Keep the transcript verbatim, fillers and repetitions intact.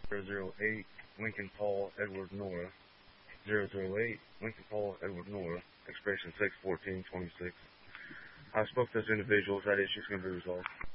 zero zero eight Lincoln Paul Edward Nora, zero zero eight Lincoln Paul Edward Nora, expiration six fourteen twenty-six. I spoke to those individuals. That issue is going to be resolved.